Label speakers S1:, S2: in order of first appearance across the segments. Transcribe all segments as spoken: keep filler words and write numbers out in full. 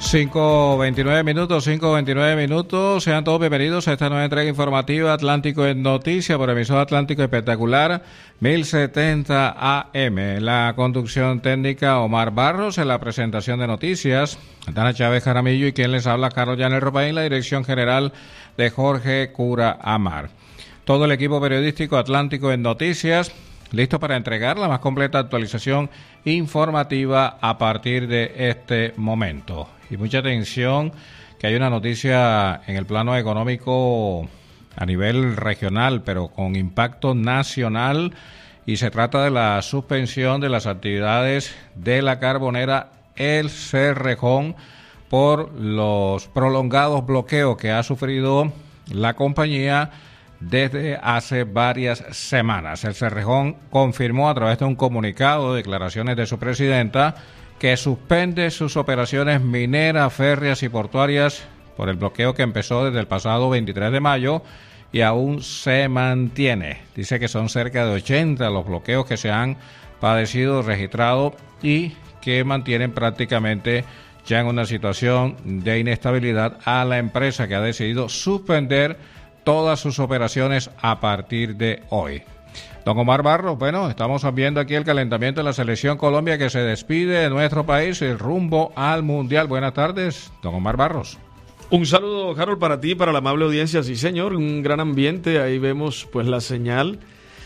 S1: cinco veintinueve minutos, cinco veintinueve minutos. Sean todos bienvenidos a esta nueva entrega informativa Atlántico en Noticias por emisora Atlántico Espectacular mil setenta A M. La conducción técnica Omar Barros, en la presentación de noticias Dana Chávez Jaramillo y quien les habla Carlos Yanel Ropaín, la dirección general de Jorge Cura Amar. Todo el equipo periodístico Atlántico en Noticias listo para entregar la más completa actualización informativa a partir de este momento. Y mucha atención, que hay una noticia en el plano económico a nivel regional, pero con impacto nacional, y se trata de la suspensión de las actividades de la carbonera El Cerrejón por los prolongados bloqueos que ha sufrido la compañía desde hace varias semanas. El Cerrejón confirmó a través de un comunicado de declaraciones de su presidenta que suspende sus operaciones mineras, férreas y portuarias por el bloqueo que empezó desde el pasado veintitrés de mayo y aún se mantiene. Dice que son cerca de ochenta los bloqueos que se han padecido, registrado y que mantienen prácticamente ya en una situación de inestabilidad a la empresa, que ha decidido suspender todas sus operaciones a partir de hoy. Don Omar Barros, bueno, estamos viendo aquí el calentamiento de la selección Colombia que se despide de nuestro país y rumbo al Mundial. Buenas tardes, don Omar Barros.
S2: Un saludo, Harold, para ti y para la amable audiencia. Sí, señor, un gran ambiente. Ahí vemos pues la señal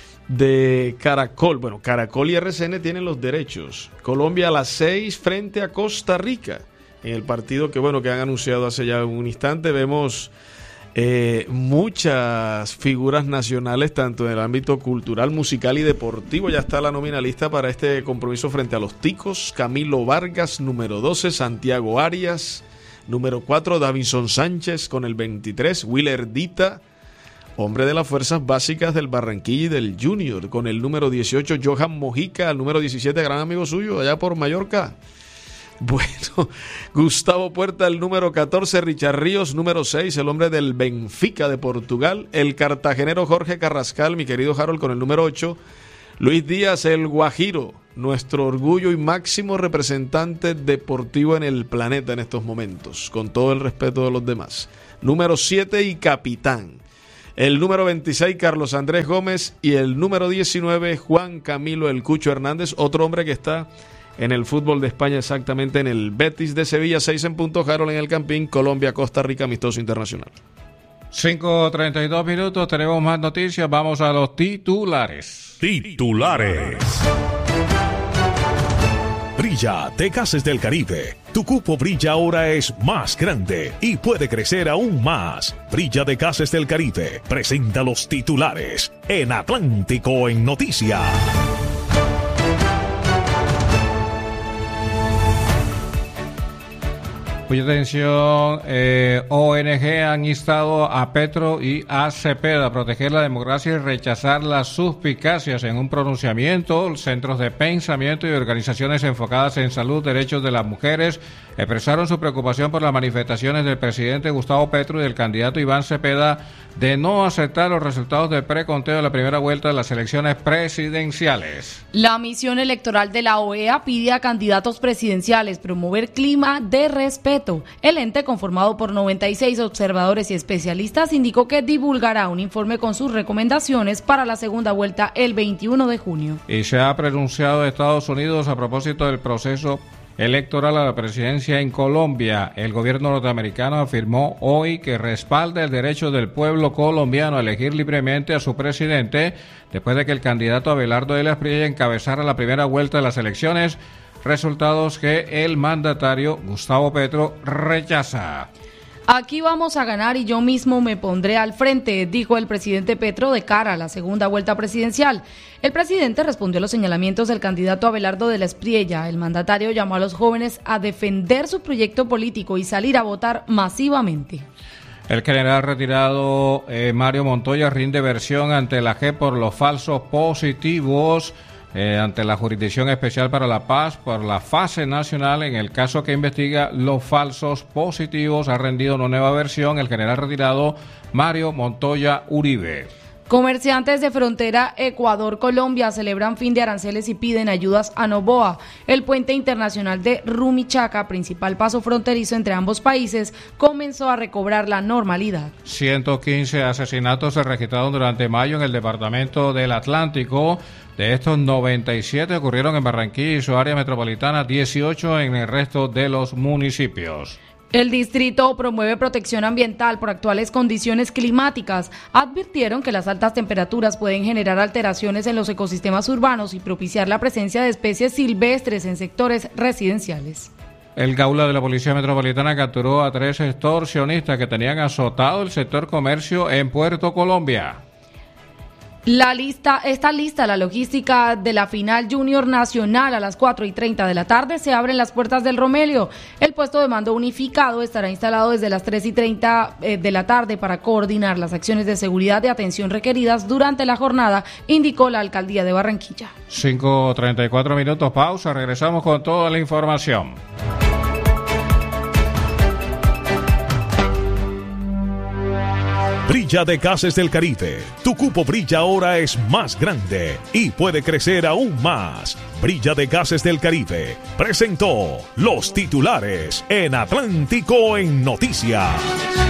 S2: de Caracol. Bueno, Caracol y R C N tienen los derechos. Colombia a las seis frente a Costa Rica. En el partido que, bueno, que han anunciado hace ya un instante, vemos Eh, muchas figuras nacionales, tanto en el ámbito cultural, musical y deportivo. Ya está la nómina lista para este compromiso frente a los Ticos. Camilo Vargas, número doce, Santiago Arias, número cuatro, Davinson Sánchez con el veintitrés, Willer Dita, hombre de las fuerzas básicas del Barranquilla y del Junior, con el número dieciocho, Johan Mojica, el número diecisiete, gran amigo suyo allá por Mallorca. Bueno, Gustavo Puerta, el número catorce, Richard Ríos, número seis, el hombre del Benfica de Portugal, el cartagenero Jorge Carrascal, mi querido Harold, con el número ocho, Luis Díaz, el Guajiro, nuestro orgullo y máximo representante deportivo en el planeta en estos momentos, con todo el respeto de los demás, número siete y capitán, el número veintiséis, Carlos Andrés Gómez, y el número diecinueve, Juan Camilo El Cucho Hernández, otro hombre que está en el fútbol de España, exactamente en el Betis de Sevilla. Seis en punto, Harold, en el Campín, Colombia, Costa Rica, amistoso internacional.
S1: cinco treinta y dos minutos, tenemos más noticias, vamos a los titulares.
S3: Titulares. Brilla de Gases del Caribe. Tu cupo Brilla ahora es más grande y puede crecer aún más. Brilla de Gases del Caribe presenta los titulares en Atlántico en Noticias.
S1: Mucha atención, eh, O N G han instado a Petro y a Cepeda a proteger la democracia y rechazar las suspicacias. En un pronunciamiento, centros de pensamiento y organizaciones enfocadas en salud, derechos de las mujeres expresaron su preocupación por las manifestaciones del presidente Gustavo Petro y del candidato Iván Cepeda de no aceptar los resultados del preconteo de la primera vuelta de las elecciones presidenciales.
S4: La misión electoral de la O E A pide a candidatos presidenciales promover clima de respeto. El ente, conformado por noventa y seis observadores y especialistas, indicó que divulgará un informe con sus recomendaciones para la segunda vuelta el veintiuno de junio.
S1: Y se ha pronunciado Estados Unidos a propósito del proceso electoral a la presidencia en Colombia. El gobierno norteamericano afirmó hoy que respalda el derecho del pueblo colombiano a elegir libremente a su presidente después de que el candidato Abelardo de la Espriella encabezara la primera vuelta de las elecciones, resultados que el mandatario Gustavo Petro rechaza.
S4: Aquí vamos a ganar y yo mismo me pondré al frente, dijo el presidente Petro de cara a la segunda vuelta presidencial. El presidente respondió a los señalamientos del candidato Abelardo de la Espriella. El mandatario llamó a los jóvenes a defender su proyecto político y salir a votar masivamente.
S1: El general retirado eh, Mario Montoya rinde versión ante la J E P por los falsos positivos eh, ante la Jurisdicción Especial para la Paz por la fase nacional en el caso que investiga los falsos positivos. Ha rendido una nueva versión el general retirado Mario Montoya Uribe.
S4: Comerciantes de frontera Ecuador-Colombia celebran fin de aranceles y piden ayudas a Noboa. El puente internacional de Rumichaca, principal paso fronterizo entre ambos países, comenzó a recobrar la normalidad.
S1: ciento quince asesinatos se registraron durante mayo en el departamento del Atlántico. De estos, noventa y siete ocurrieron en Barranquilla y su área metropolitana, dieciocho en el resto de los municipios.
S4: El distrito promueve protección ambiental por actuales condiciones climáticas. Advirtieron que las altas temperaturas pueden generar alteraciones en los ecosistemas urbanos y propiciar la presencia de especies silvestres en sectores residenciales.
S1: El Gaula de la Policía Metropolitana capturó a tres extorsionistas que tenían azotado el sector comercio en Puerto Colombia.
S4: La lista, está lista la logística de la final Junior Nacional a las cuatro y treinta de la tarde. Se abren las puertas del Romelio. El puesto de mando unificado estará instalado desde las tres y treinta de la tarde para coordinar las acciones de seguridad y atención requeridas durante la jornada, indicó la alcaldía de Barranquilla.
S1: cinco treinta y cuatro minutos, pausa. Regresamos con toda la información.
S3: Brilla de Gases del Caribe. Tu cupo Brilla ahora es más grande y puede crecer aún más. Brilla de Gases del Caribe presentó los titulares en Atlántico en Noticias.